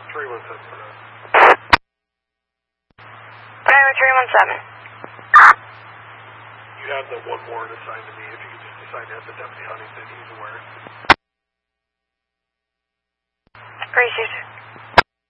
317 for that. Driver 317. You have the one warrant assigned to me. If you could just assign that to Deputy Huntington, he's aware. Appreciate it.